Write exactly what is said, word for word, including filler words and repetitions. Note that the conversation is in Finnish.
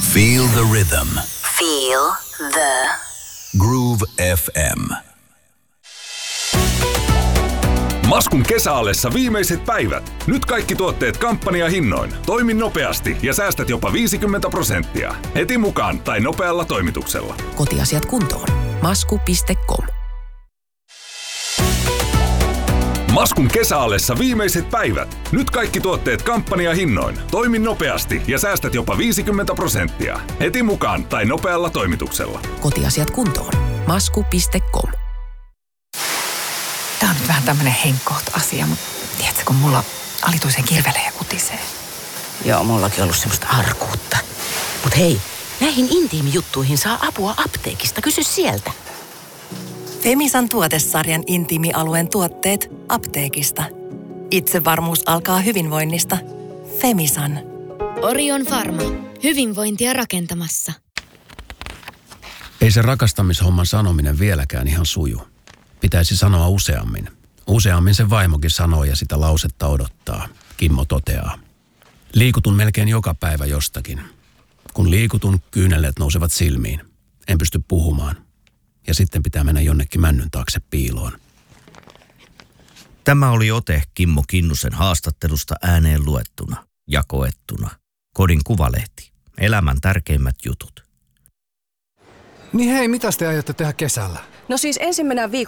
Feel the rhythm. Feel the Groove F M. Maskun kesäalessa viimeiset päivät. Nyt kaikki tuotteet kampanjahinnoin. Toimi nopeasti ja säästät jopa viisikymmentä prosenttia. Heti mukaan tai nopealla toimituksella. Kotiasiat kuntoon. masku piste com. Maskun kesäalessa viimeiset päivät. Nyt kaikki tuotteet kampanjahinnoin. Toimi nopeasti ja säästät jopa viisikymmentä prosenttia. Heti mukaan tai nopealla toimituksella. Kotiasiat kuntoon. masku piste com. Tää on nyt vähän tämmönen henkkoht-asia, mutta tiedätkö, kun mulla alituisen kirvelee ja kutisee. Joo, mullakin ollut semmoista arkuutta. Mut hei, näihin intiimijuttuihin saa apua apteekista. Kysy sieltä. Femisan tuotesarjan intiimialueen tuotteet apteekista. Itsevarmuus alkaa hyvinvoinnista. Femisan. Orion Pharma. Hyvinvointia rakentamassa. Ei se rakastamishomman sanominen vieläkään ihan suju. Pitäisi sanoa useammin. Useammin se vaimokin sanoo ja sitä lausetta odottaa. Kimmo toteaa. Liikutun melkein joka päivä jostakin. Kun liikutun, kyyneleet nousevat silmiin. En pysty puhumaan. Ja sitten pitää mennä jonnekin männyn taakse piiloon. Tämä oli ote Kimmo Kinnusen haastattelusta ääneen luettuna ja koettuna. Kodin Kuvalehti. Elämän tärkeimmät jutut. Niin hei, mitäs te aiotte tehdä kesällä? No siis ensin mennään viikolla